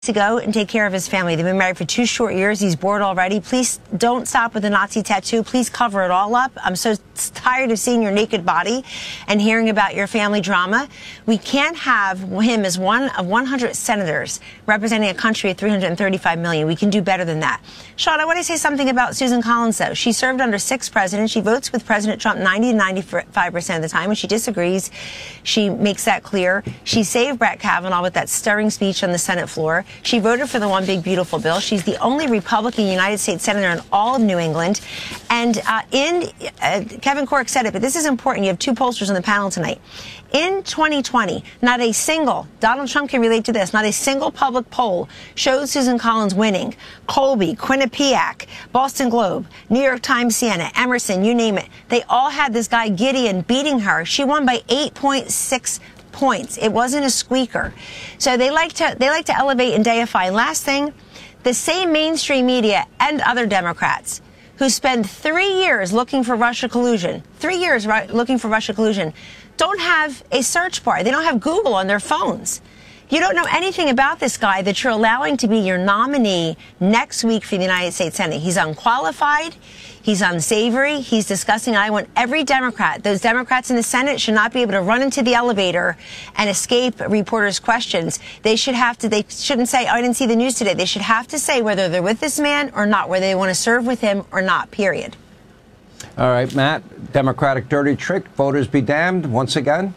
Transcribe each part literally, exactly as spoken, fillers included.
to go and take care of his family. They've been married for two short years. He's bored already. Please don't stop with the Nazi tattoo. Please cover it all up. I'm so tired of seeing your naked body and hearing about your family drama. We can't have him as one of one hundred senators representing a country of three hundred thirty-five million. We can do better than that. Sean, I want to say something about Susan Collins, though. She served under six presidents. She votes with President Trump ninety to ninety-five percent of the time. When she disagrees, she makes that clear. She saved Brett Kavanaugh with that stirring speech on the Senate floor. She voted for the One Big Beautiful Bill. She's the only Republican United States Senator in all of New England. And uh, in uh, Kevin Corke said it, but this is important. You have two pollsters on the panel tonight. In twenty twenty, not a single, Donald Trump can relate to this, not a single public poll showed Susan Collins winning. Colby, Quinnipiac, Boston Globe, New York Times, C N N, Emerson, you name it. They all had this guy Gideon beating her. She won by eight point six points. It wasn't a squeaker. So they like to they like to elevate and deify. And last thing, the same mainstream media and other Democrats who spend three years looking for Russia collusion, three years looking for Russia collusion, don't have a search bar. They don't have Google on their phones. You don't know anything about this guy that you're allowing to be your nominee next week for the United States Senate. He's unqualified. He's unsavory. He's disgusting. I want every Democrat, those Democrats in the Senate should not be able to run into the elevator and escape reporters' questions. They should have to, they shouldn't say, oh, I didn't see the news today. They should have to say whether they're with this man or not, whether they want to serve with him or not, period. All right, Matt, Democratic dirty trick, voters be damned once again?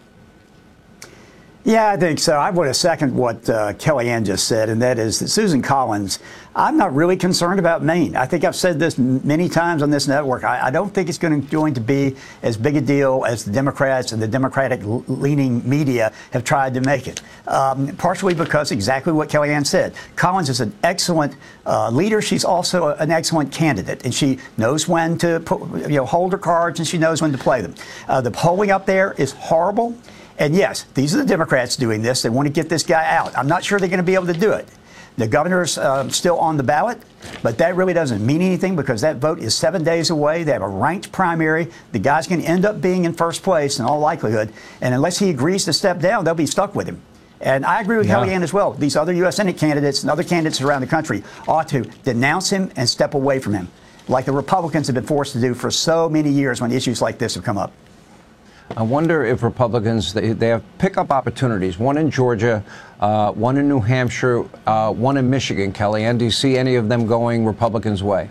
Yeah, I think so. I want to second what uh, Kellyanne just said, and that is that Susan Collins, I'm not really concerned about Maine. I think I've said this many times on this network. I, I don't think it's going to, going to be as big a deal as the Democrats and the Democratic-leaning media have tried to make it, um, partially because exactly what Kellyanne said. Collins is an excellent uh, leader. She's also an excellent candidate, and she knows when to put, you know, hold her cards, and she knows when to play them. Uh, the polling up there is horrible. And yes, these are the Democrats doing this. They want to get this guy out. I'm not sure they're going to be able to do it. The governor's uh, still on the ballot, but that really doesn't mean anything because that vote is seven days away. They have a ranked primary. The guy's going to end up being in first place in all likelihood. And unless he agrees to step down, they'll be stuck with him. And I agree with yeah. Kellyanne as well. These other U S Senate candidates and other candidates around the country ought to denounce him and step away from him, like the Republicans have been forced to do for so many years when issues like this have come up. I wonder if Republicans, they, they have pickup opportunities, one in Georgia, uh, one in New Hampshire, uh, one in Michigan. Kellyanne, do you see any of them going Republicans' way?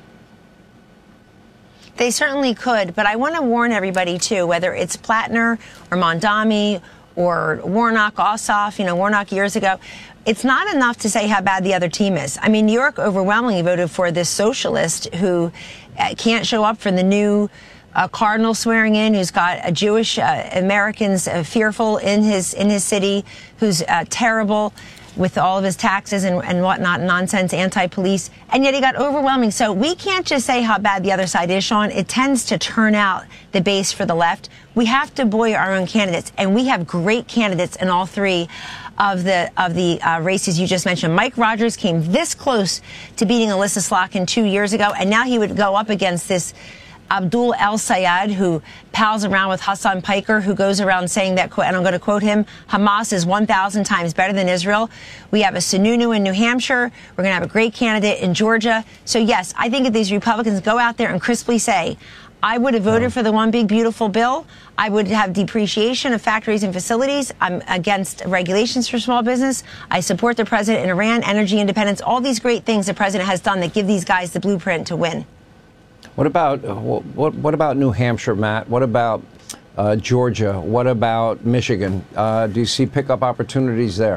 They certainly could, but I want to warn everybody, too, whether it's Plattner or Mondami or Warnock, Ossoff, you know, Warnock years ago, it's not enough to say how bad the other team is. I mean, New York overwhelmingly voted for this socialist who can't show up for the new a cardinal swearing in, who's got a Jewish uh, Americans uh, fearful in his in his city, who's uh, terrible with all of his taxes and, and whatnot, nonsense, anti-police, and yet he got overwhelming. So we can't just say how bad the other side is, Sean. It tends to turn out the base for the left. We have to buoy our own candidates, and we have great candidates in all three of the of the uh, races you just mentioned. Mike Rogers came this close to beating Alyssa Slotkin two years ago, and now he would go up against this Abdul El-Sayed, who pals around with Hassan Piker, who goes around saying that, and I'm going to quote him, Hamas is one thousand times better than Israel. We have a Sununu in New Hampshire. We're going to have a great candidate in Georgia. So, yes, I think if these Republicans go out there and crisply say, I would have voted for the One Big Beautiful Bill. I would have depreciation of factories and facilities. I'm against regulations for small business. I support the president in Iran, energy independence, all these great things the president has done that give these guys the blueprint to win. What about what? What about New Hampshire, Matt? What about uh, Georgia? What about Michigan? Uh, do you see pickup opportunities there?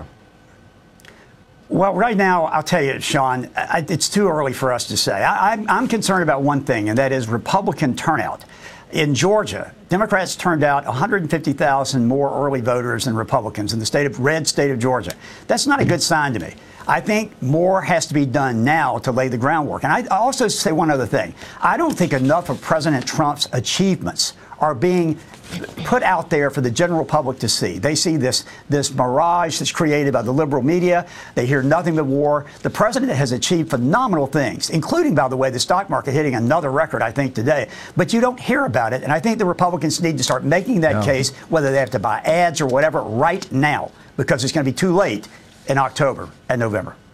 Well, right now, I'll tell you, Sean, I, it's too early for us to say. I, I'm, I'm concerned about one thing, and that is Republican turnout. In Georgia, Democrats turned out one hundred fifty thousand more early voters than Republicans in the state of red state of Georgia. That's not a good sign to me. I think more has to be done now to lay the groundwork. And I also say one other thing. I don't think enough of President Trump's achievements are being put out there for the general public to see. They see this this mirage that's created by the liberal media. They hear nothing but war. The president has achieved phenomenal things, including, by the way, the stock market hitting another record, I think, today. But you don't hear about it. And I think the Republicans need to start making that no. case, whether they have to buy ads or whatever, right now, because it's going to be too late in October and November.